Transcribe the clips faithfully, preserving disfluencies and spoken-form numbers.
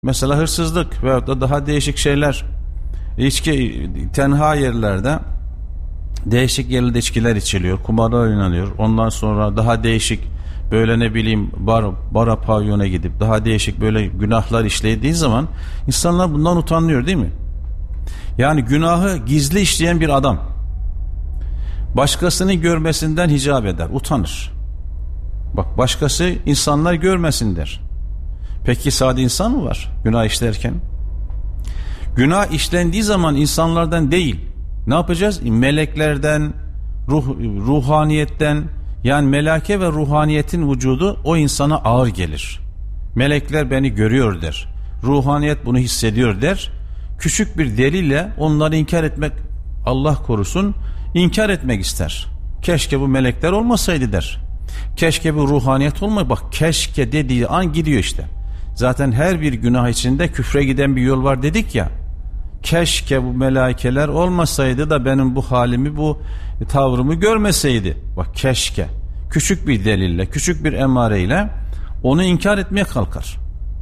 Mesela hırsızlık veyahut da daha değişik şeyler, içki, tenha yerlerde değişik yerlerde içkiler içiliyor, kumar oynanıyor. Ondan sonra daha değişik böyle ne bileyim bar, bara pavyona gidip daha değişik böyle günahlar işlediği zaman insanlar bundan utanıyor, değil mi? Yani günahı gizli işleyen bir adam başkasının görmesinden hicap eder, utanır. Bak, başkası insanlar görmesin der. Peki sade insan mı var günah işlerken? Günah işlendiği zaman insanlardan değil, ne yapacağız? Meleklerden, ruh, ruhaniyetten, yani meleke ve ruhaniyetin vücudu o insana ağır gelir. Melekler beni görüyor der. Ruhaniyet bunu hissediyor der. Küçük bir delille onları inkar etmek, Allah korusun, inkar etmek ister. Keşke bu melekler olmasaydı der. Keşke bu ruhaniyet olmayı, bak keşke dediği an gidiyor işte. Zaten her bir günah içinde küfre giden bir yol var dedik ya. Keşke bu melaikeler olmasaydı da benim bu halimi, bu tavrımı görmeseydi. Bak keşke. Küçük bir delille, küçük bir emareyle onu inkar etmeye kalkar.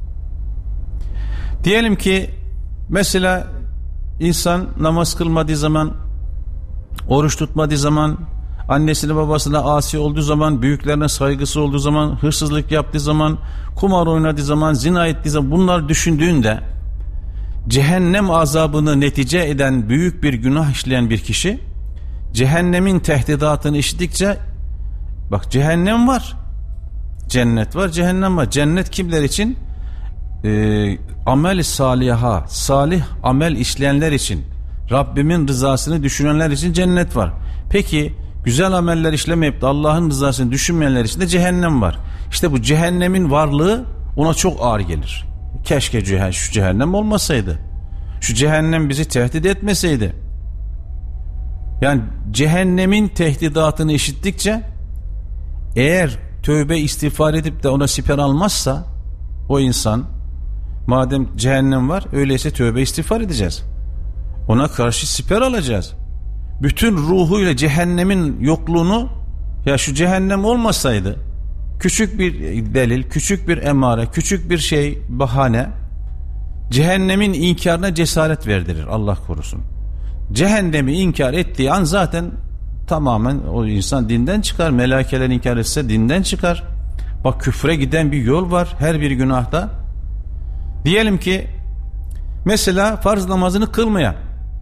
Diyelim ki mesela insan namaz kılmadığı zaman, oruç tutmadığı zaman, annesine babasına asi olduğu zaman, büyüklerine saygısı olduğu zaman, hırsızlık yaptığı zaman, kumar oynadığı zaman, zina ettiği zaman, bunlar düşündüğünde cehennem azabını netice eden büyük bir günah işleyen bir kişi cehennemin tehdidatını işittikçe, bak cehennem var, cennet var, cehennem var. Cennet kimler için? Ee, amel-i saliha, salih amel işleyenler için, Rabbimin rızasını düşünenler için cennet var. Peki güzel ameller işlemeyip de Allah'ın rızasını düşünmeyenler için de cehennem var. İşte bu cehennemin varlığı ona çok ağır gelir. Keşke ceh- şu cehennem olmasaydı. Şu cehennem bizi tehdit etmeseydi. Yani cehennemin tehdidatını işittikçe, eğer tövbe istiğfar edip de ona siper almazsa o insan, madem cehennem var, öyleyse tövbe istiğfar edeceğiz. Ona karşı siper alacağız. Bütün ruhuyla cehennemin yokluğunu, ya şu cehennem olmasaydı, küçük bir delil, küçük bir emare, küçük bir şey, bahane cehennemin inkarına cesaret verdirir, Allah korusun. Cehennemi inkar ettiği an zaten tamamen o insan dinden çıkar. Melaikeler inkar etse dinden çıkar. Bak, küfre giden bir yol var her bir günahta. Diyelim ki mesela farz namazını kılmayan,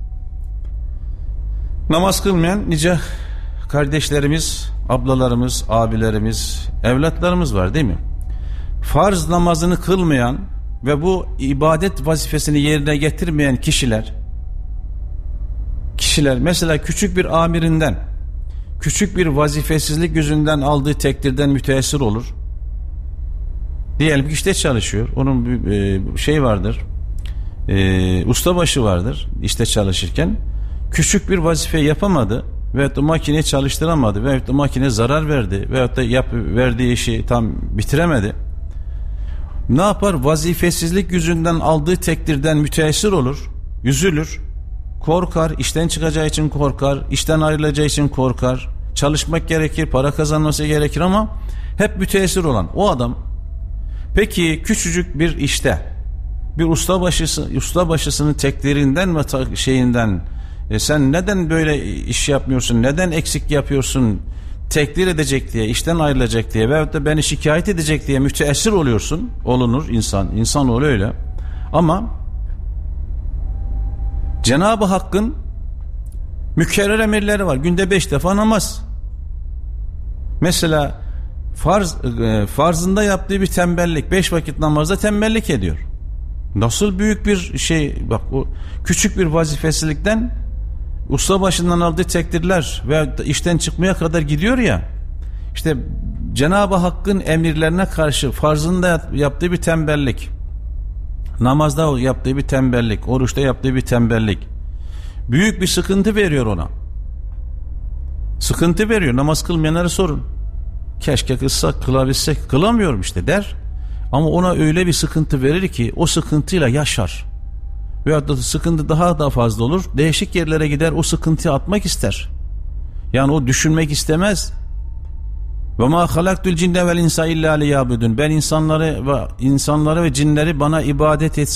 namaz kılmayan nice kardeşlerimiz, ablalarımız, abilerimiz, evlatlarımız var, değil mi? Farz namazını kılmayan ve bu ibadet vazifesini yerine getirmeyen kişiler, kişiler mesela küçük bir amirinden, küçük bir vazifesizlik yüzünden aldığı tekdirden müteessir olur. Diyelim ki işte çalışıyor, onun bir şey vardır, e, ustabaşı vardır işte çalışırken, küçük bir vazife yapamadı veyahut da makineyi çalıştıramadı veyahut da makine zarar verdi veyahut da yap, verdiği işi tam bitiremedi. Ne yapar? Vazifesizlik yüzünden aldığı tekdirden müteessir olur, üzülür, korkar, işten çıkacağı için korkar, işten ayrılacağı için korkar, çalışmak gerekir, para kazanması gerekir ama hep müteessir olan o adam, peki küçücük bir işte bir ustabaşısı, ustabaşısının tekdirinden ve ta, şeyinden e sen neden böyle iş yapmıyorsun, neden eksik yapıyorsun, tekdir edecek diye, işten ayrılacak diye veyahut da beni şikayet edecek diye müteessir oluyorsun. Olunur insan, insanoğlu öyle. Ama Cenab-ı Hakk'ın mükerrer emirleri var. Günde beş defa namaz. Mesela farz, e, farzında yaptığı bir tembellik, beş vakit namazda tembellik ediyor. Nasıl büyük bir şey, bak o küçük bir vazifesizlikten usta başından aldığı tekdirler ve işten çıkmaya kadar gidiyor ya, işte Cenab-ı Hakk'ın emirlerine karşı farzında yaptığı bir tembellik, namazda yaptığı bir tembellik, oruçta yaptığı bir tembellik büyük bir sıkıntı veriyor ona. Sıkıntı veriyor. Namaz kılmayanlara sorun. Keşke kılsak, kılabilsek, kılamıyorum işte der. Ama ona öyle bir sıkıntı verir ki o sıkıntıyla yaşar. Veyahut da sıkıntı daha da fazla olur. Değişik yerlere gider, o sıkıntıyı atmak ister. Yani o düşünmek istemez. Ve ma halaktul cinne vel insa illa liyabudun. Ben insanları ve insanları ve cinleri bana ibadet etsin